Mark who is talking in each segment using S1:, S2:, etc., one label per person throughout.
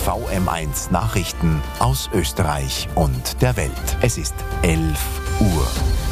S1: VM1 Nachrichten aus Österreich und der Welt. Es ist 11 Uhr.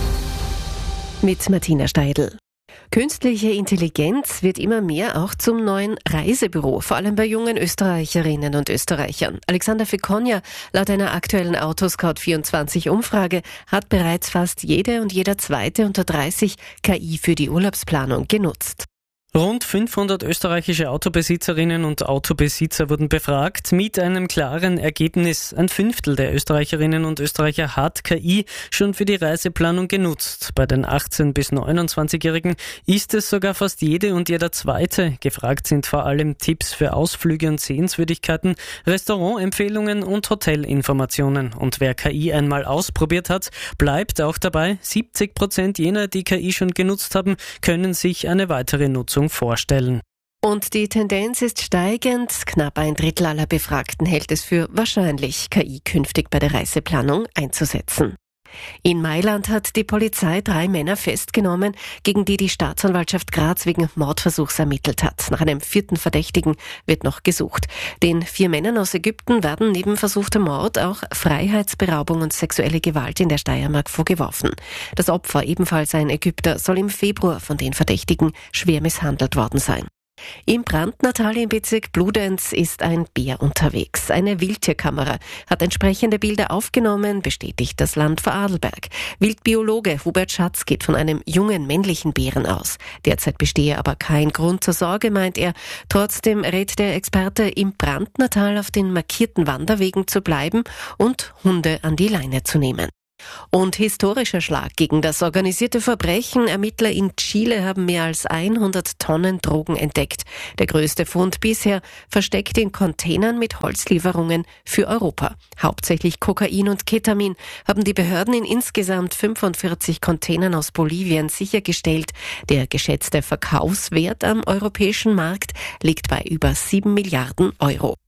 S2: Mit Martina Steidl. Künstliche Intelligenz wird immer mehr auch zum neuen Reisebüro, vor allem bei jungen Österreicherinnen und Österreichern. Alexander Fekonja, laut einer aktuellen Autoscout24-Umfrage, hat bereits fast jede und jeder Zweite unter 30 KI für die Urlaubsplanung genutzt.
S3: Rund 500 österreichische Autobesitzerinnen und Autobesitzer wurden befragt, mit einem klaren Ergebnis. Ein Fünftel der Österreicherinnen und Österreicher hat KI schon für die Reiseplanung genutzt. Bei den 18- bis 29-Jährigen ist es sogar fast jede und jeder Zweite. Gefragt sind vor allem Tipps für Ausflüge und Sehenswürdigkeiten, Restaurantempfehlungen und Hotelinformationen. Und wer KI einmal ausprobiert hat, bleibt auch dabei. 70% jener, die KI schon genutzt haben, können sich eine weitere Nutzung vorstellen.
S2: Und die Tendenz ist steigend. Knapp ein Drittel aller Befragten hält es für wahrscheinlich, KI künftig bei der Reiseplanung einzusetzen. In Mailand hat die Polizei 3 Männer festgenommen, gegen die Staatsanwaltschaft Graz wegen Mordversuchs ermittelt hat. Nach einem 4. Verdächtigen wird noch gesucht. Den 4 Männern aus Ägypten werden neben versuchtem Mord auch Freiheitsberaubung und sexuelle Gewalt in der Steiermark vorgeworfen. Das Opfer, ebenfalls ein Ägypter, soll im Februar von den Verdächtigen schwer misshandelt worden sein. Im Brandnatal im Bezirk Bludenz ist ein Bär unterwegs. Eine Wildtierkamera hat entsprechende Bilder aufgenommen, bestätigt das Land Vorarlberg. Wildbiologe Hubert Schatz geht von einem jungen männlichen Bären aus. Derzeit bestehe aber kein Grund zur Sorge, meint er. Trotzdem rät der Experte, im Brandnatal auf den markierten Wanderwegen zu bleiben und Hunde an die Leine zu nehmen. Und historischer Schlag gegen das organisierte Verbrechen. Ermittler in Chile haben mehr als 100 Tonnen Drogen entdeckt. Der größte Fund bisher, versteckt in Containern mit Holzlieferungen für Europa. Hauptsächlich Kokain und Ketamin haben die Behörden in insgesamt 45 Containern aus Bolivien sichergestellt. Der geschätzte Verkaufswert am europäischen Markt liegt bei über 7 Milliarden Euro.